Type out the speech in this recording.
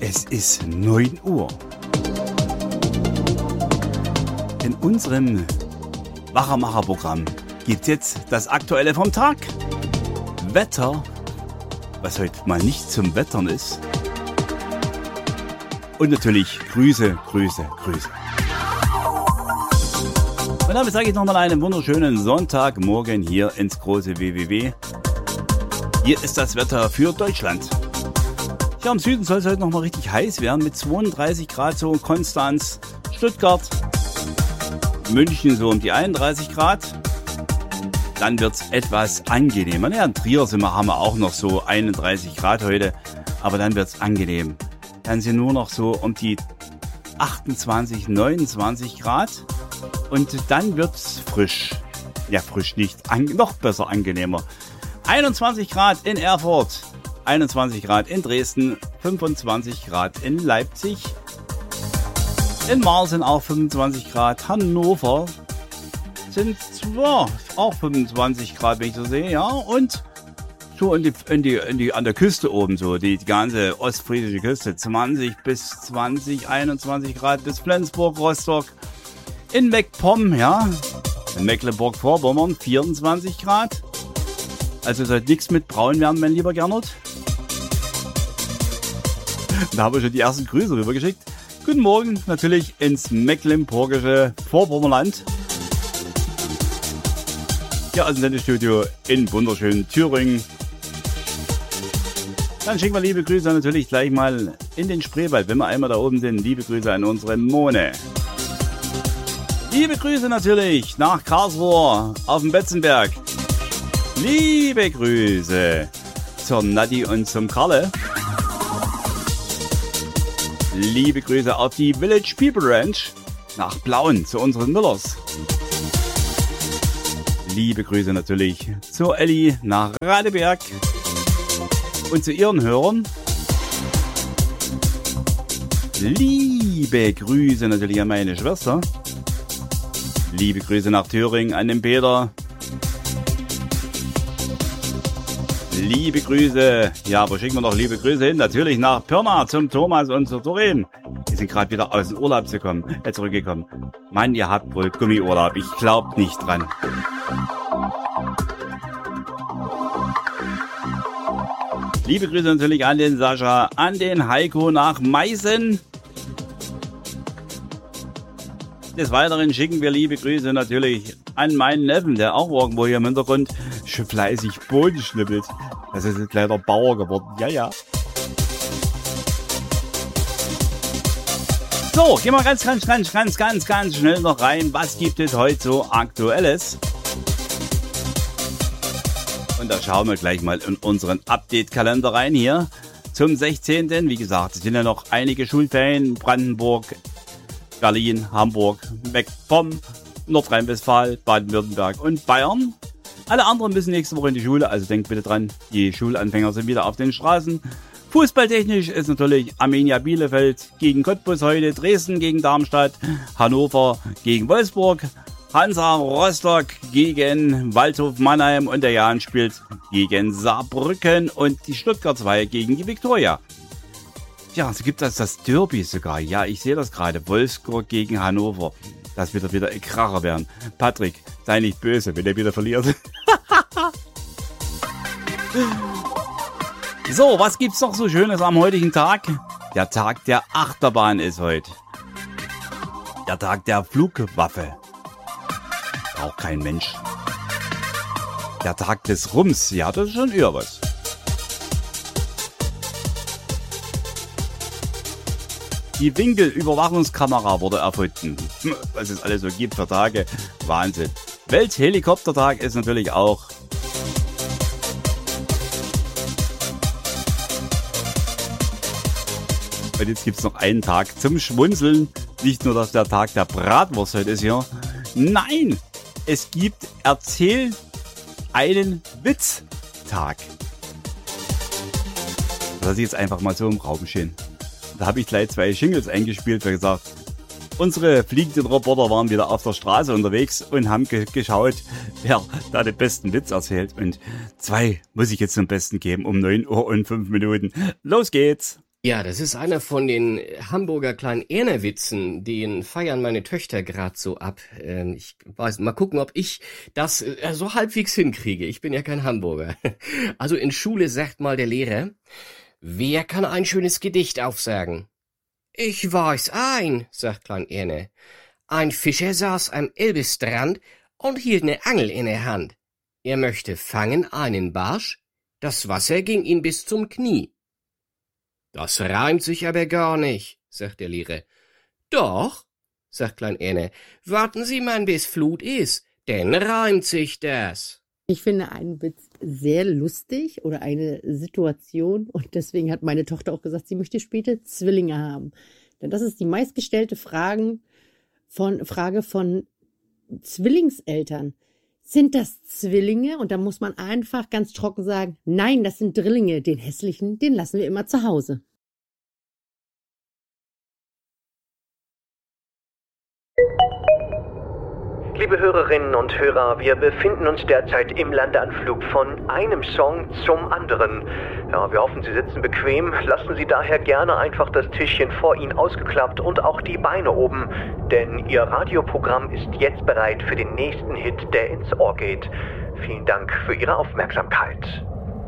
Es ist 9 Uhr. In unserem Wachermacher-Programm gibt jetzt das Aktuelle vom Tag. Wetter, was heute mal nicht zum Wettern ist. Und natürlich Grüße. Und damit sage ich nochmal einen wunderschönen Sonntagmorgen hier ins große WWW. Hier ist das Wetter für Deutschland. Ja, im Süden soll es heute nochmal richtig heiß werden mit 32 Grad so, Konstanz, Stuttgart, München so um die 31 Grad. Dann wird es etwas angenehmer. Ja, in Trier haben wir auch noch so 31 Grad heute, aber dann wird es angenehm. Dann sind nur noch so um die 28, 29 Grad und dann wird es frisch. Ja, frisch nicht, noch besser angenehmer. 21 Grad in Erfurt. 21 Grad in Dresden, 25 Grad in Leipzig, in Marl sind auch 25 Grad, Hannover sind zwar auch 25 Grad, wenn ich so sehe, ja, und so an der Küste oben so, die ganze ostfriesische Küste, 20 bis 20, 21 Grad bis Flensburg, Rostock, in MacPom, ja, in Mecklenburg-Vorpommern 24 Grad, also sollte nichts mit braun werden, mein lieber Gernot. Da haben wir schon die ersten Grüße rübergeschickt. Guten Morgen natürlich ins mecklenburgische Vorpommernland. Hier aus dem Sendestudio in wunderschönen Thüringen. Dann schicken wir liebe Grüße natürlich gleich mal in den Spreewald, wenn wir einmal da oben sind. Liebe Grüße an unsere Mone. Liebe Grüße natürlich nach Karlsruhe auf dem Betzenberg. Liebe Grüße zur Nadi und zum Karle. Liebe Grüße auf die Village People Ranch nach Blauen zu unseren Müllers. Liebe Grüße natürlich zur Elli nach Radeberg und zu ihren Hörern. Liebe Grüße natürlich an meine Schwester. Liebe Grüße nach Thüringen an den Peter. Liebe Grüße, ja, wo schicken wir noch liebe Grüße hin? Natürlich nach Pirna zum Thomas und zur Doreen. Die sind gerade wieder aus dem Urlaub zurückgekommen. Mann, ihr habt wohl Gummiurlaub, ich glaub nicht dran. Liebe Grüße natürlich an den Sascha, an den Heiko nach Meißen. Des Weiteren schicken wir liebe Grüße natürlich an meinen Neffen, der auch irgendwo hier im Hintergrund schon fleißig Boden schnippelt. Das ist ein kleiner Bauer geworden. Ja. So, gehen wir ganz schnell noch rein. Was gibt es heute so Aktuelles? Und da schauen wir gleich mal in unseren Update-Kalender rein hier. Zum 16. Wie gesagt, es sind ja noch einige Schulferien. Brandenburg, Berlin, Hamburg, MacPom, Nordrhein-Westfalen, Baden-Württemberg und Bayern. Alle anderen müssen nächste Woche in die Schule, also denkt bitte dran, die Schulanfänger sind wieder auf den Straßen. Fußballtechnisch ist natürlich Arminia Bielefeld gegen Cottbus heute, Dresden gegen Darmstadt, Hannover gegen Wolfsburg, Hansa Rostock gegen Waldhof Mannheim und der Jan spielt gegen Saarbrücken und die Stuttgart 2 gegen die Viktoria. Ja, es gibt das Derby sogar. Ja, ich sehe das gerade. Wolfsburg gegen Hannover. Das wird wieder ein Kracher werden. Patrick, sei nicht böse, wenn er wieder verliert. So, was gibt's noch so Schönes am heutigen Tag? Der Tag der Achterbahn ist heute. Der Tag der Flugwaffe. Braucht kein Mensch. Der Tag des Rums. Ja, das ist schon eher was. Die Winkelüberwachungskamera wurde erfunden. Was es alles so gibt für Tage. Wahnsinn. Welthelikoptertag ist natürlich auch. Und jetzt gibt es noch einen Tag zum Schmunzeln. Nicht nur, dass der Tag der Bratwurst heute ist hier. Nein, es gibt Erzähl einen Witz-Tag. Das lasse ich jetzt einfach mal so im Raum stehen. Da habe ich gleich 2 Jingles eingespielt und gesagt, unsere fliegenden Roboter waren wieder auf der Straße unterwegs und haben geschaut, wer da den besten Witz erzählt. Und 2 muss ich jetzt zum Besten geben um 9 Uhr und 5 Minuten. Los geht's! Ja, das ist einer von den Hamburger Klein-Erner-Witzen, den feiern meine Töchter gerade so ab. Ich weiß, mal gucken, ob ich das so halbwegs hinkriege. Ich bin ja kein Hamburger. Also in Schule sagt mal der Lehrer, wer kann ein schönes Gedicht aufsagen? Ich weiß ein, sagt Klein Erna. Ein Fischer saß am Elbestrand und hielt ne Angel in der Hand. Er möchte fangen einen Barsch, das Wasser ging ihm bis zum Knie. Das reimt sich aber gar nicht, sagt der Lehrer. Doch, sagt Klein Erna, warten Sie mal, bis Flut ist, denn reimt sich das. Ich finde einen Witz sehr lustig oder eine Situation und deswegen hat meine Tochter auch gesagt, sie möchte später Zwillinge haben. Denn das ist die meistgestellte Frage von Zwillingseltern. Sind das Zwillinge? Und da muss man einfach ganz trocken sagen, nein, das sind Drillinge. Den hässlichen, den lassen wir immer zu Hause. Liebe Hörerinnen und Hörer, wir befinden uns derzeit im Landeanflug von einem Song zum anderen. Ja, wir hoffen, Sie sitzen bequem. Lassen Sie daher gerne einfach das Tischchen vor Ihnen ausgeklappt und auch die Beine oben, denn Ihr Radioprogramm ist jetzt bereit für den nächsten Hit, der ins Ohr geht. Vielen Dank für Ihre Aufmerksamkeit.